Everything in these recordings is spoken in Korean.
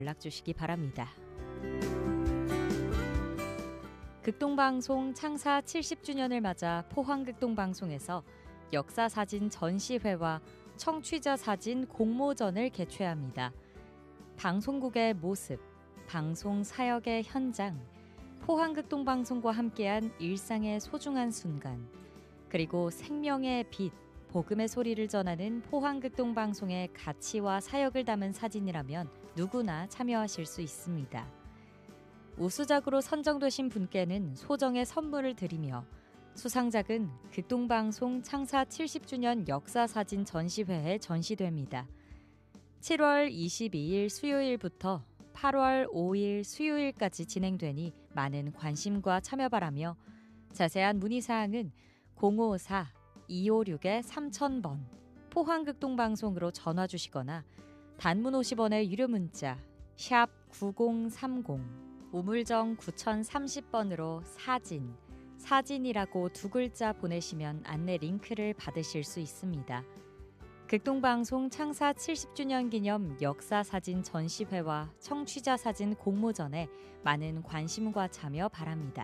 연락 주시기 바랍니다. 극동방송 창사 70주년을 맞아 포항극동방송에서 역사사진 전시회와 청취자사진 공모전을 개최합니다. 방송국의 모습, 방송 사역의 현장, 포항극동방송과 함께한 일상의 소중한 순간, 그리고 생명의 빛, 복음의 소리를 전하는 포항극동방송의 가치와 사역을 담은 사진이라면 누구나 참여하실 수 있습니다. 우수작으로 선정되신 분께는 소정의 선물을 드리며 수상작은 극동방송 창사 70주년 역사사진 전시회에 전시됩니다. 7월 22일 수요일부터 8월 5일 수요일까지 진행되니 많은 관심과 참여 바라며 자세한 문의사항은 054-256-3000번 포항극동방송으로 전화 주시거나 단문 50원의 유료 문자 샵 9030 우물정 9030번으로 사진이라고 두 글자 보내시면 안내 링크를 받으실 수 있습니다. 극동방송 창사 70주년 기념 역사사진 전시회와 청취자사진 공모전에 많은 관심과 참여 바랍니다.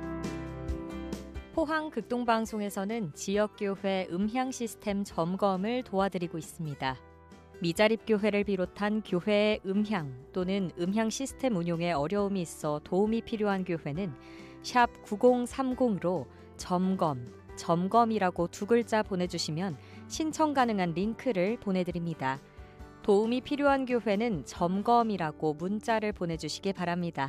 포항극동방송에서는 지역교회 음향 시스템 점검을 도와드리고 있습니다. 미자립교회를 비롯한 교회의 음향 또는 음향 시스템 운용에 어려움이 있어 도움이 필요한 교회는 샵 9030으로 점검이라고 두 글자 보내주시면 신청 가능한 링크를 보내드립니다. 도움이 필요한 교회는 점검이라고 문자를 보내주시기 바랍니다.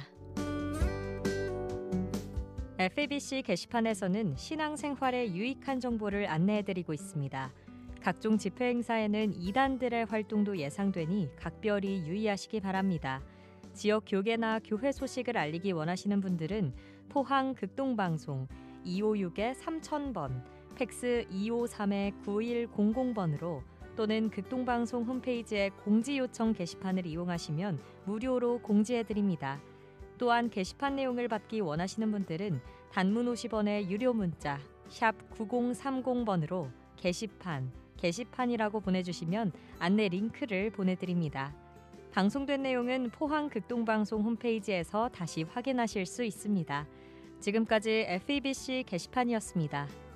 FABC 게시판에서는 신앙생활에 유익한 정보를 안내해드리고 있습니다. 각종 집회 행사에는 이단들의 활동도 예상되니 각별히 유의하시기 바랍니다. 지역 교계나 교회 소식을 알리기 원하시는 분들은 포항 극동방송 256-3000번, 팩스 253-9100번으로 또는 극동방송 홈페이지의 공지요청 게시판을 이용하시면 무료로 공지해드립니다. 또한 게시판 내용을 받기 원하시는 분들은 단문 50원의 유료 문자 샵 9030번으로 게시판이라고 보내주시면 안내 링크를 보내드립니다. 방송된 내용은 포항 극동방송 홈페이지에서 다시 확인하실 수 있습니다. 지금까지 FABC 게시판이었습니다.